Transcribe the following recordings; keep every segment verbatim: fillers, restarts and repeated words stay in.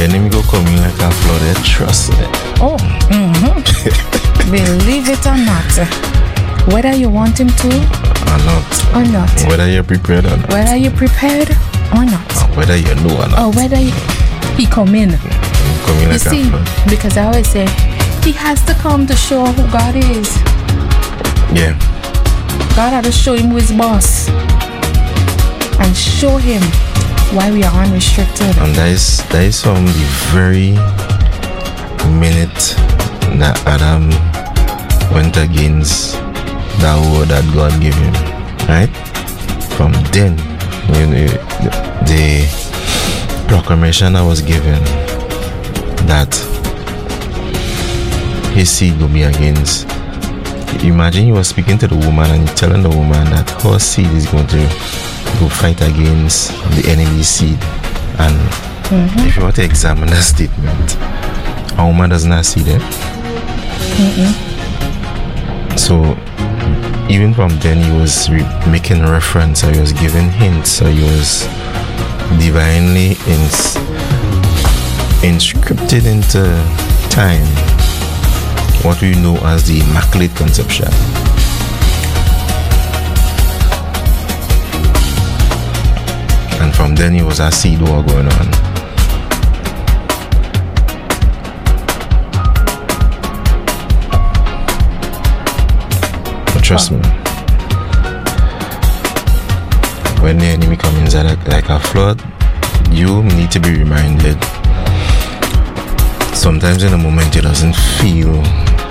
enemy go come in like a flood, trust me. Oh, mm-hmm. Believe it or not, whether you want him to or not, or not, whether you're prepared or not, whether you're prepared or not, or whether you know or not, or whether he, he come in. He come in you like see, a flood. Because I always say he has to come to show who God is. Yeah. God had to show him who his boss and show him why we are unrestricted. And that is that is from the very minute that Adam went against that word that God gave him, right? From then, you know, the proclamation that was given that his seed will be against. Imagine you were speaking to the woman and you're telling the woman that her seed is going to go fight against the enemy's seed. And mm-hmm. if you want to examine that statement, a woman does not see that. Mm-mm. So even from then he was re- making reference, or he was giving hints, or he was divinely ins- inscripted into time what we know as the Immaculate Conception. And from then it was a seed war going on. But trust wow. me, when the enemy comes in like, like a flood, you need to be reminded. Sometimes in a moment it doesn't feel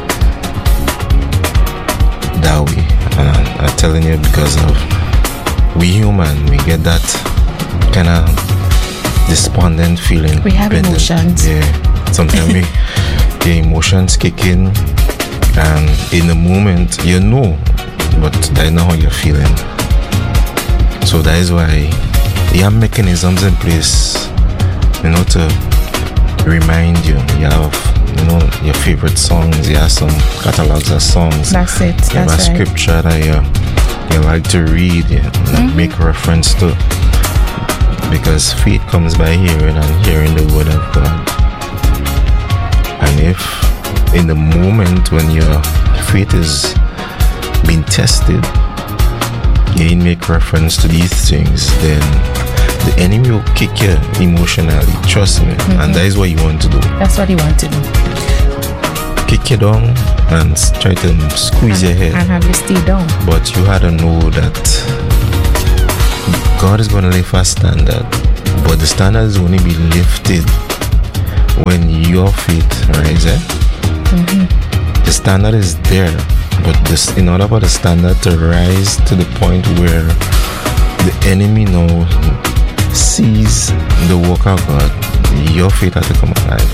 that way, and I'm, I'm telling you, because of we human, we get that kind of despondent feeling. We have emotions. Yeah, sometimes we, the emotions kick in, and in the moment you know, but I know how you're feeling. So that is why you have mechanisms in place, you know, to remind you. You have, you know, your favorite songs. You have some catalogs of songs. That's it. You have That's a right. scripture that you, you like to read, you mm-hmm. make reference to. Because faith comes by hearing, and hearing the word of God. And if in the moment when your faith is being tested, you make reference to these things, then the enemy will kick you emotionally. Trust me. Mm-hmm. And that is what you want to do. That's what you want to do. Kick you down and try to squeeze and, your head. And have you stay down. But you had to know that God is going to lift a standard. But the standard is only be lifted when your faith rises. Mm-hmm. The standard is there. But this, in order for the standard to rise to the point where the enemy now sees the work of God, your faith has to come alive.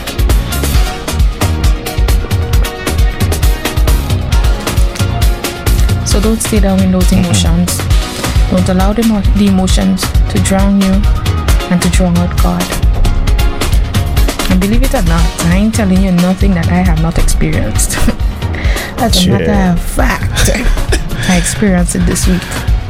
So don't stay down in those emotions. Mm-hmm. Don't allow the, the emotions to drown you and to drown out God. And believe it or not, I ain't telling you nothing that I have not experienced. As a sure. matter of fact, I experienced it this week.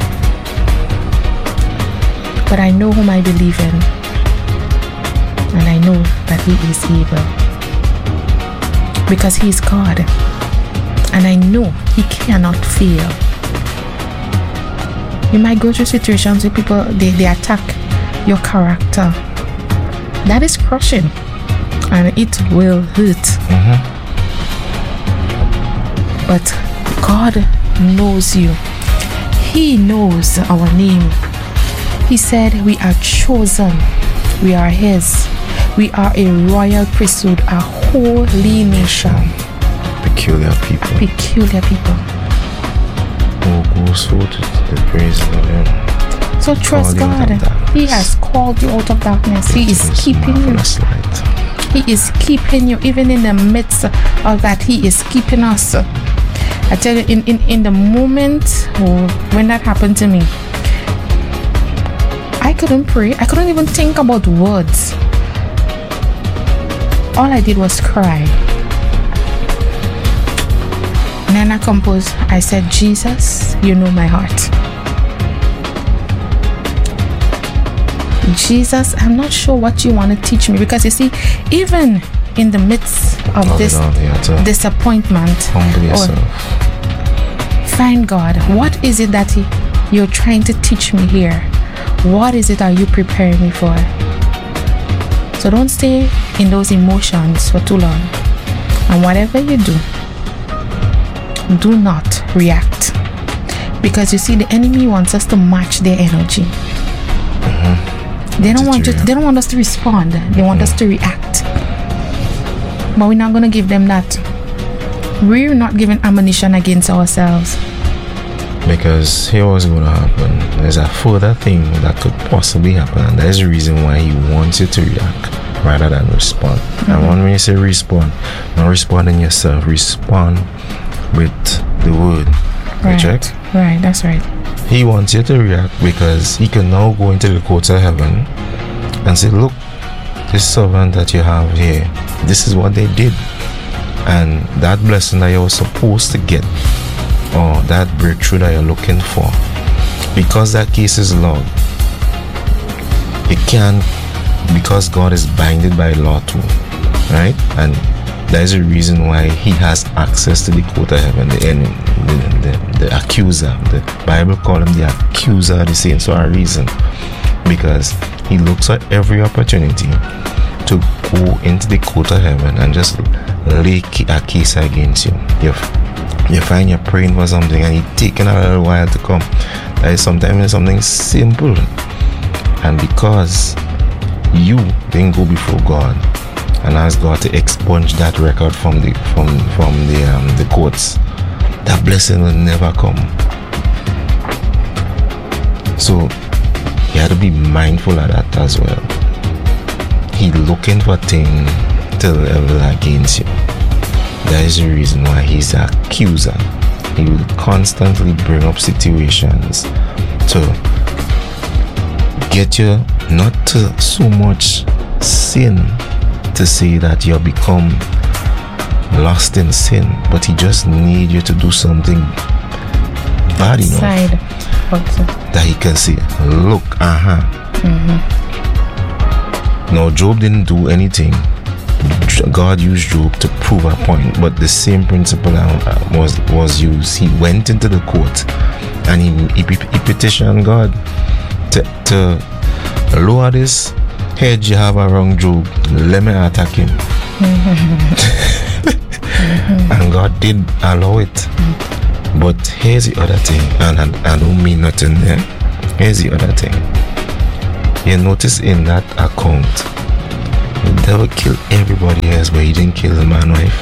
But I know whom I believe in, and I know that He is able, because He is God, and I know He cannot fail. You might go through situations where people they, they attack your character. That is crushing, and it will hurt. Mm-hmm. But God knows you. He knows our name. He said we are chosen. We are His. We are a royal priesthood, a holy nation. Peculiar people. A peculiar people. Oh, go so to the praise of Him. So trust God. He has called you out of darkness. He is keeping you. He is keeping you even in the midst of that. He is keeping us. I tell you, in, in, in the moment when that happened to me, I couldn't pray. I couldn't even think about words. All I did was cry. And then I composed. I said, Jesus, you know my heart. Jesus, I'm not sure what you want to teach me. Because you see, even in the midst of Love this it all, yeah, disappointment, humble yourself. Find God. What is it that he, you're trying to teach me here? What is it are you preparing me for? So don't stay in those emotions for too long. And whatever you do, do not react. Because you see, the enemy wants us to match their energy. Mm-hmm. They don't Did want you, they don't want us to respond. They mm-hmm. want us to react. But we're not going to give them that. We're not giving ammunition against ourselves. Because here what's going to happen. There's a further thing that could possibly happen. And that's the reason why he wants you to react rather than respond. Mm-hmm. And when you say respond, not respond in yourself. Respond with the word. Right. Check? Right, that's right. He wants you to react because he can now go into the courts of heaven and say, look, this servant that you have here, this is what they did. And that blessing that you were supposed to get, or that breakthrough that you're looking for, because that case is logged, it can't, because God is binded by law too, right? And that is the reason why he has access to the court of heaven, the enemy, the, the, the accuser. The Bible calls him the accuser of the saints for a reason, because he looks at every opportunity to go into the court of heaven and just lay a case against you. You, you find you're praying for something and it's taking a little while to come. That is sometimes something simple, and because you didn't go before God and ask God to expunge that record from the from from the um, the courts, that blessing will never come. So you have to be mindful of that as well. He looking for things to level against you. That is the reason why he's the accuser. He will constantly bring up situations to get you not to so much sin, to say that you become lost in sin, but he just need you to do something bad enough Side. that he can say, look, uh-huh. Mm-hmm. Now Job didn't do anything. God used Job to prove a point, but the same principle was was used. He went into the court and he, he, he petitioned God to, to lower this hedge you have around Job. Let me attack him. Mm-hmm. And God did allow it. Mm-hmm. But here's the other thing, and, and I don't mean nothing there. Here's the other thing. You notice in that account, the devil killed everybody else, but he didn't kill the man wife.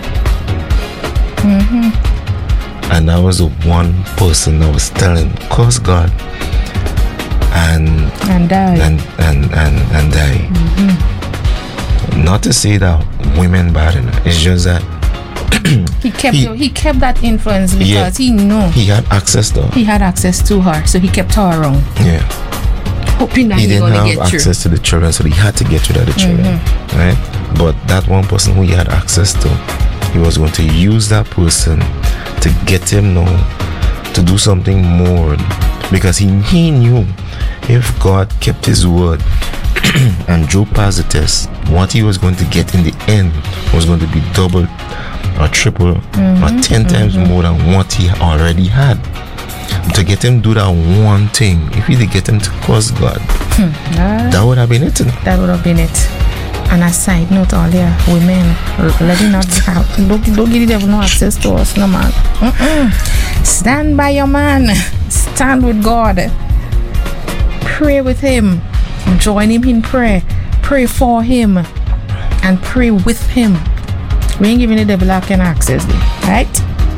Mm-hmm. And that was the one person that was telling, curse God and and die and and and, and die. Mm-hmm. Not to say that women bad enough. It's just that he kept he, he kept that influence because yeah, he knew he had access to her. He had access to her, so he kept her around. Yeah. Hoping that he he didn't have get access through. to the children, so he had to get rid of the children, mm-hmm. right? But that one person who he had access to, he was going to use that person to get him now to do something more, because he, he knew if God kept his word and Job passed the test, what he was going to get in the end was going to be double or triple mm-hmm. or ten mm-hmm. times more than what he already had. To get him to do that one thing, if you did get him to curse God, hmm. uh, that would have been it. That would have been it. And a side note, all there, women, let it not have, don't, don't give the devil no access to us, no man. Mm-mm. Stand by your man. Stand with God. Pray with him. Join him in prayer. Pray for him. And pray with him. We ain't giving the devil that kind of access, right?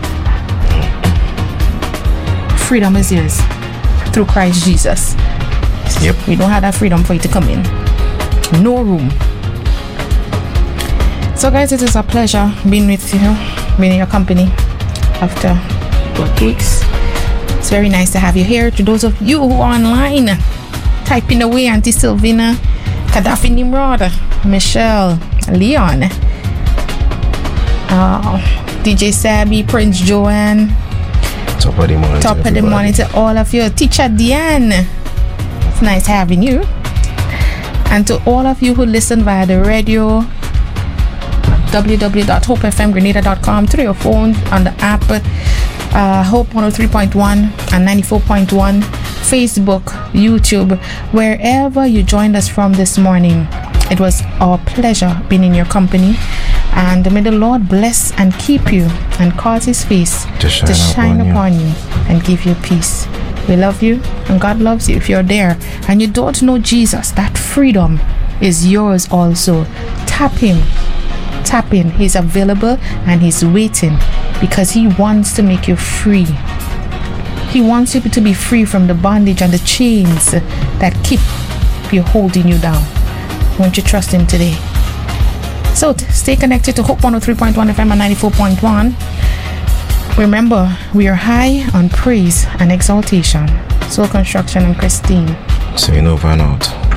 Freedom is yours through Christ Jesus. Yep. We don't have that freedom for you to come in. No room. So guys, it is a pleasure being with you, being in your company after what, two weeks. It's very nice to have you here. To those of you who are online, typing away, Auntie Sylvina, Gaddafi Nimrod, Michelle, Leon, uh, D J Sabby, Prince Joanne, Top of the morning. Top of the morning to all of you. Teacher Diane. It's nice having you. And to all of you who listen via the radio, w w w dot hope f m grenada dot com, through your phone, on the app, uh, Hope one oh three point one and ninety-four point one, Facebook, YouTube, wherever you joined us from this morning. It was our pleasure being in your company, and may the Lord bless and keep you and cause his face to shine, to shine upon, upon you. you and give you peace. We love you and God loves you. If you're there and you don't know Jesus, that freedom is yours also. Tap him. Tap in. He's available and he's waiting because he wants to make you free. He wants you to be free from the bondage and the chains that keep you holding you down. Won't you trust him today? So t- stay connected to Hope one oh three point one F M and ninety-four point one. Remember, we are high on praise and exaltation. Soul Construction and Christine. Saying over and out.